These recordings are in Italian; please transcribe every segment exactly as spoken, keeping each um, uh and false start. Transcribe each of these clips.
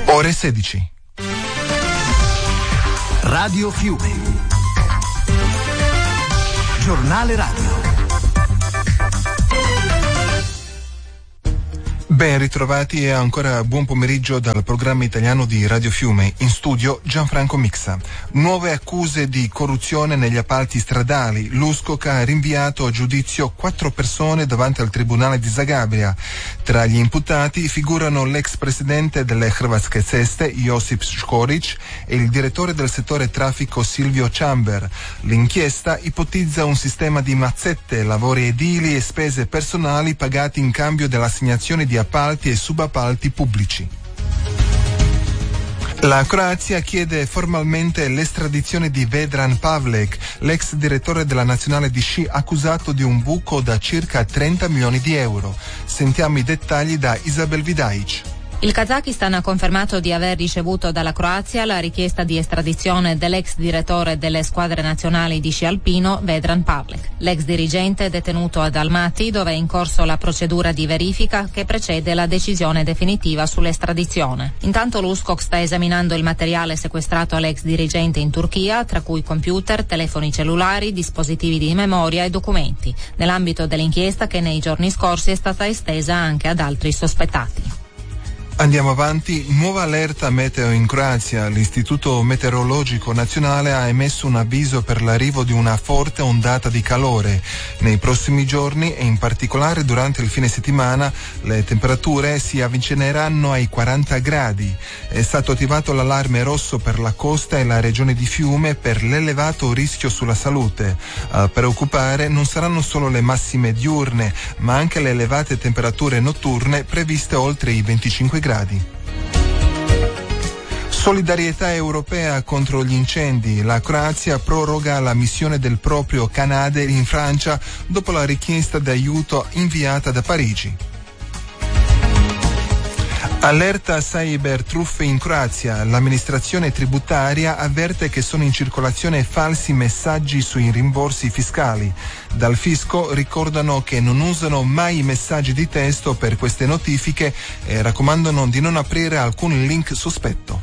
Ore sedici. Radio Fiume. Giornale radio. Ben ritrovati e ancora buon pomeriggio dal programma italiano di Radio Fiume. In studio Gianfranco Mixa. Nuove accuse di corruzione negli appalti stradali. L'U S C O C ha rinviato a giudizio quattro persone davanti al tribunale di Zagabria. Tra gli imputati figurano l'ex presidente delle Hrvatske ceste Josip Škorić e il direttore del settore traffico Silvio Chamber. L'inchiesta ipotizza un sistema di mazzette, lavori edili e spese personali pagati in cambio dell'assegnazione di appalti e subappalti pubblici. La Croazia chiede formalmente l'estradizione di Vedran Pavlek, l'ex direttore della nazionale di sci accusato di un buco da circa trenta milioni di euro. Sentiamo i dettagli da Isabel Vidajic. Il Kazakistan ha confermato di aver ricevuto dalla Croazia la richiesta di estradizione dell'ex direttore delle squadre nazionali di sci alpino Vedran Pavlek. L'ex dirigente è detenuto ad Almaty, dove è in corso la procedura di verifica che precede la decisione definitiva sull'estradizione. Intanto l'U S C O C sta esaminando il materiale sequestrato all'ex dirigente in Turchia, tra cui computer, telefoni cellulari, dispositivi di memoria e documenti, nell'ambito dell'inchiesta che nei giorni scorsi è stata estesa anche ad altri sospettati. Andiamo avanti, nuova allerta meteo in Croazia. L'Istituto Meteorologico Nazionale ha emesso un avviso per l'arrivo di una forte ondata di calore. Nei prossimi giorni e in particolare durante il fine settimana le temperature si avvicineranno ai quaranta gradi. È stato attivato l'allarme rosso per la costa e la regione di Fiume per l'elevato rischio sulla salute. A preoccupare non saranno solo le massime diurne, ma anche le elevate temperature notturne previste oltre i venticinque gradi. Gradi. Solidarietà europea contro gli incendi. La Croazia proroga la missione del proprio Canadair in Francia dopo la richiesta d'aiuto inviata da Parigi. Allerta cyber truffe in Croazia. L'amministrazione tributaria avverte che sono in circolazione falsi messaggi sui rimborsi fiscali. Dal fisco ricordano che non usano mai i messaggi di testo per queste notifiche e raccomandano di non aprire alcun link sospetto.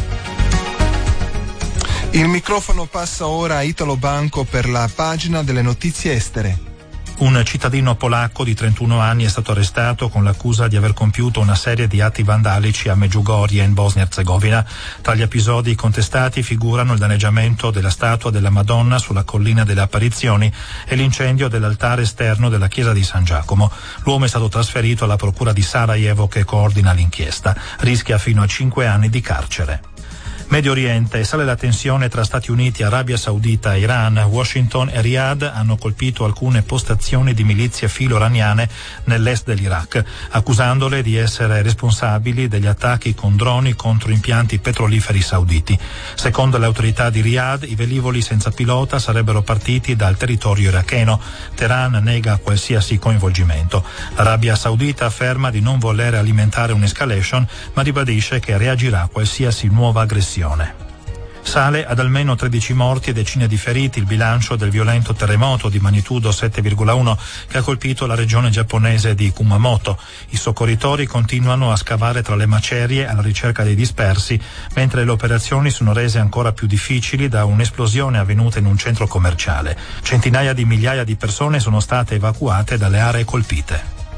Il microfono passa ora a Italo Banco per la pagina delle notizie estere. Un cittadino polacco di trentuno anni è stato arrestato con l'accusa di aver compiuto una serie di atti vandalici a Medjugorje in Bosnia-Herzegovina. Tra gli episodi contestati figurano il danneggiamento della statua della Madonna sulla collina delle Apparizioni e l'incendio dell'altare esterno della chiesa di San Giacomo. L'uomo è stato trasferito alla procura di Sarajevo che coordina l'inchiesta. Rischia fino a cinque anni di carcere. Medio Oriente, sale la tensione tra Stati Uniti, Arabia Saudita e Iran. Washington e Riyadh hanno colpito alcune postazioni di milizie filo-iraniane nell'est dell'Iraq, accusandole di essere responsabili degli attacchi con droni contro impianti petroliferi sauditi. Secondo le autorità di Riyadh, i velivoli senza pilota sarebbero partiti dal territorio iracheno. Teheran nega qualsiasi coinvolgimento. L'Arabia Saudita afferma di non voler alimentare un'escalation, ma ribadisce che reagirà a qualsiasi nuova aggressione. Sale ad almeno tredici morti e decine di feriti il bilancio del violento terremoto di magnitudo sette virgola uno che ha colpito la regione giapponese di Kumamoto. I soccorritori continuano a scavare tra le macerie alla ricerca dei dispersi, mentre le operazioni sono rese ancora più difficili da un'esplosione avvenuta in un centro commerciale. Centinaia di migliaia di persone sono state evacuate dalle aree colpite.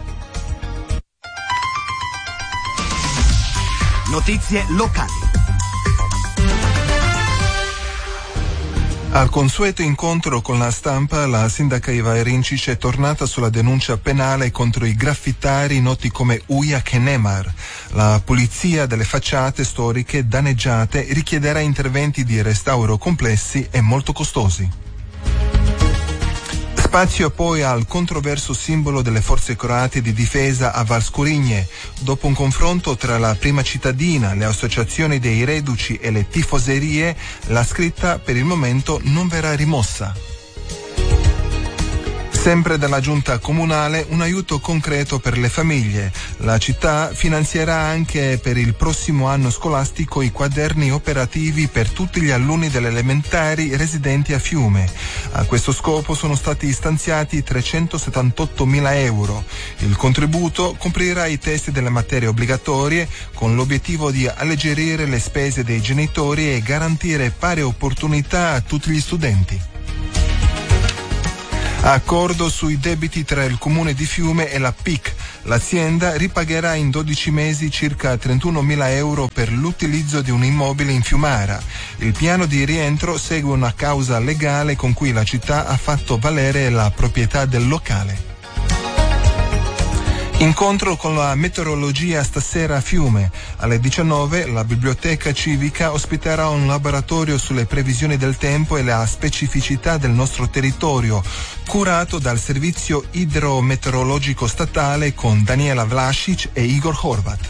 Notizie locali. Al consueto incontro con la stampa, la sindaca Iva Erincic è tornata sulla denuncia penale contro i graffitari noti come Ujak e Nemar. La pulizia delle facciate storiche danneggiate richiederà interventi di restauro complessi e molto costosi. Spazio poi al controverso simbolo delle forze croate di difesa a Valscurigne. Dopo un confronto tra la prima cittadina, le associazioni dei reduci e le tifoserie, la scritta per il momento non verrà rimossa. Sempre dalla giunta comunale un aiuto concreto per le famiglie. La città finanzierà anche per il prossimo anno scolastico i quaderni operativi per tutti gli alunni delle elementari residenti a Fiume. A questo scopo sono stati stanziati trecentosettantottomila euro. Il contributo coprirà i testi delle materie obbligatorie con l'obiettivo di alleggerire le spese dei genitori e garantire pari opportunità a tutti gli studenti. Accordo sui debiti tra il comune di Fiume e la P I C. L'azienda ripagherà in dodici mesi circa trentunomila euro per l'utilizzo di un immobile in Fiumara. Il piano di rientro segue una causa legale con cui la città ha fatto valere la proprietà del locale. Incontro con la meteorologia stasera a Fiume. Alle diciannove la biblioteca civica ospiterà un laboratorio sulle previsioni del tempo e la specificità del nostro territorio, curato dal servizio idrometeorologico statale con Daniela Vlasic e Igor Horvat.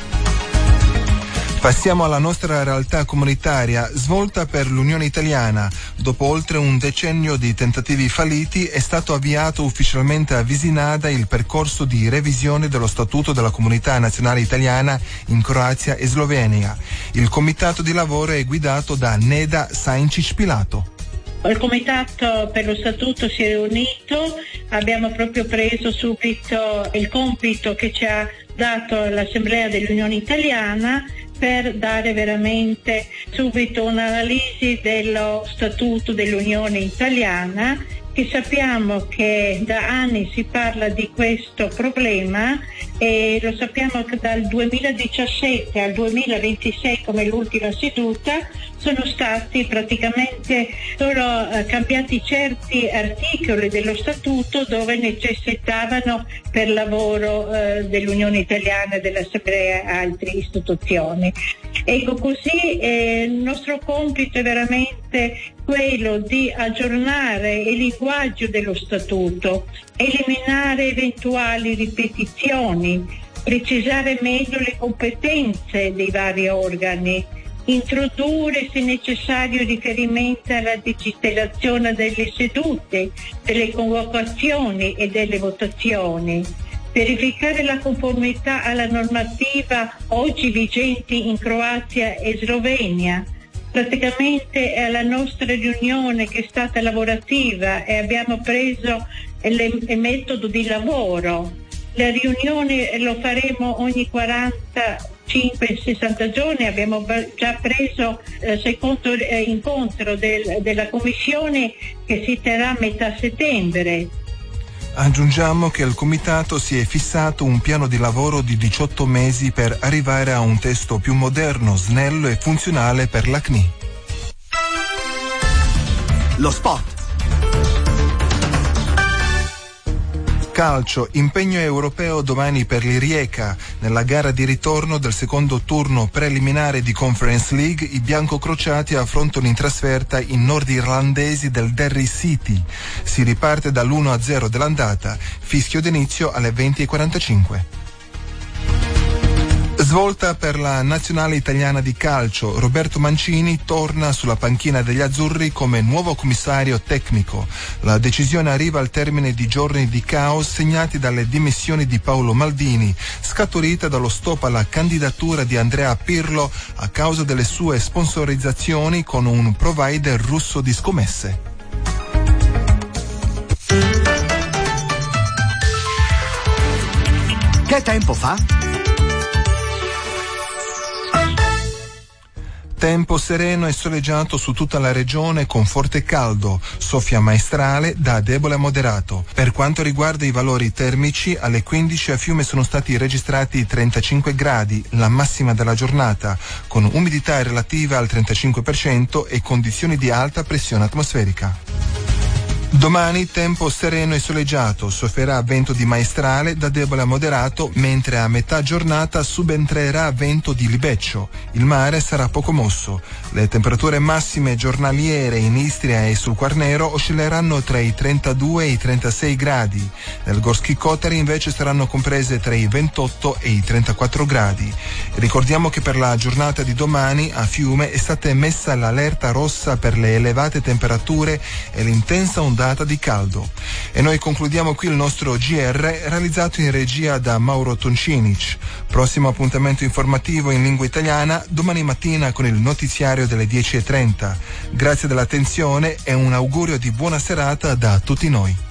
Passiamo alla nostra realtà comunitaria, svolta per l'Unione Italiana. Dopo oltre un decennio di tentativi falliti è stato avviato ufficialmente a Visinada il percorso di revisione dello Statuto della Comunità Nazionale Italiana in Croazia e Slovenia. Il comitato di lavoro è guidato da Neda Sainčić-Pilato. Il comitato per lo statuto si è riunito, abbiamo proprio preso subito il compito che ci ha dato l'Assemblea dell'Unione Italiana per dare veramente subito un'analisi dello Statuto dell'Unione Italiana, che sappiamo che da anni si parla di questo problema e lo sappiamo che dal duemiladiciassette al duemilaventisei, come l'ultima seduta, sono stati praticamente solo eh, cambiati certi articoli dello Statuto dove necessitavano per lavoro eh, dell'Unione Italiana e dell'Assemblea e altre istituzioni. Ecco, così eh, il nostro compito è veramente quello di aggiornare il linguaggio dello Statuto, eliminare eventuali ripetizioni, precisare meglio le competenze dei vari organi, introdurre se necessario riferimento alla digitalizzazione delle sedute, delle convocazioni e delle votazioni, verificare la conformità alla normativa oggi vigente in Croazia e Slovenia. Praticamente è la nostra riunione che è stata lavorativa e abbiamo preso il, il metodo di lavoro. La riunione lo faremo ogni quarantacinque sessanta giorni, abbiamo già preso il eh, secondo eh, incontro del, della commissione che si terrà a metà settembre. Aggiungiamo che il comitato si è fissato un piano di lavoro di diciotto mesi per arrivare a un testo più moderno, snello e funzionale per l'A C N I. Lo sport. Calcio, impegno europeo domani per l'Rijeka. Nella gara di ritorno del secondo turno preliminare di Conference League, i biancocrociati affrontano in trasferta i nordirlandesi del Derry City. Si riparte dall'uno a zero dell'andata, fischio d'inizio alle venti e quarantacinque. Svolta per la nazionale italiana di calcio. Roberto Mancini torna sulla panchina degli azzurri come nuovo commissario tecnico. La decisione arriva al termine di giorni di caos segnati dalle dimissioni di Paolo Maldini, scaturita dallo stop alla candidatura di Andrea Pirlo a causa delle sue sponsorizzazioni con un provider russo di scommesse. Che tempo fa? Tempo sereno e soleggiato su tutta la regione con forte caldo, soffia maestrale da debole a moderato. Per quanto riguarda i valori termici, alle quindici a Fiume sono stati registrati trentacinque gradi, la massima della giornata, con umidità relativa al trentacinque per cento e condizioni di alta pressione atmosferica. Domani tempo sereno e soleggiato, soffierà vento di maestrale da debole a moderato, mentre a metà giornata subentrerà vento di libeccio. Il mare sarà poco mosso. Le temperature massime giornaliere in Istria e sul Quarnero oscilleranno tra i trentadue e i trentasei gradi. Nel Gorski Kotar invece saranno comprese tra i ventotto e i trentaquattro gradi. Ricordiamo che per la giornata di domani a Fiume è stata emessa l'allerta rossa per le elevate temperature e l'intensa ondata ondata di caldo. E noi concludiamo qui il nostro G R, realizzato in regia da Mauro Toncinic. Prossimo appuntamento informativo in lingua italiana domani mattina con il notiziario delle dieci e trenta. Grazie dell'attenzione e un augurio di buona serata da tutti noi.